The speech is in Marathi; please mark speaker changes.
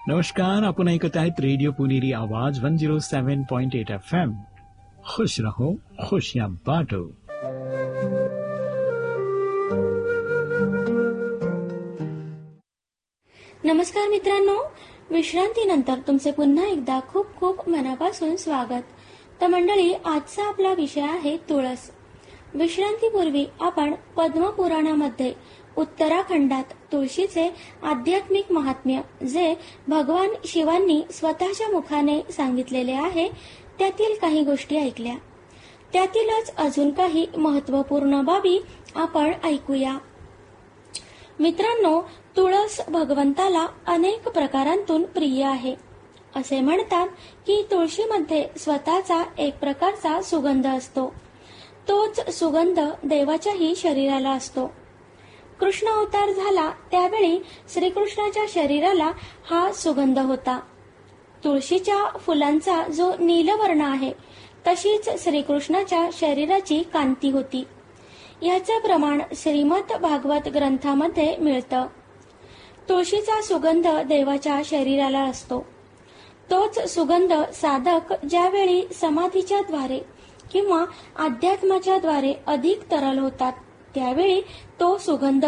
Speaker 1: नमस्कार, आपण ऐकत आहेत रेडिओ पुणेरी आवाज 107.8 FM. खुश रहो, खुशियां बांटो.
Speaker 2: नमस्कार मित्रांनो, विश्रांतीनंतर तुमचे पुन्हा एकदा खूप खूप मनापासून स्वागत. तर मंडळी, आजचा आपला विषय आहे तुळस. विश्रांतीपूर्वी आपण पद्मपुराणामध्ये उत्तराखंडात तुळशीचे आध्यात्मिक महात्म्य, जे भगवान शिवांनी स्वतःच्या मुखाने सांगितलेले आहे, त्यातील काही गोष्टी ऐकल्या. त्यातीलच अजून काही महत्त्वपूर्ण बाबी आपण ऐकूया. मित्रांनो, तुळस भगवंताला अनेक प्रकारांतून प्रिय आहे. असे म्हणतात की तुळशीमध्ये स्वतःचा एक प्रकारचा सुगंध असतो. तोच सुगंध देवाच्याही शरीराला असतो. कृष्ण अवतार झाला त्यावेळी श्रीकृष्णाच्या शरीराला हा सुगंध होता. तुळशीच्या फुलांचा जो नीलवर्ण आहे, तशीच श्रीकृष्णाच्या शरीराची कांती होती. याचे प्रमाण श्रीमद भागवत ग्रंथामध्ये मिळतं. तुळशीचा सुगंध देवाच्या शरीराला असतो. तोच सुगंध साधक ज्यावेळी समाधीच्या द्वारे किंवा अध्यात्माच्या द्वारे अधिक तरल होतात, त्यावेळी तो सुगंध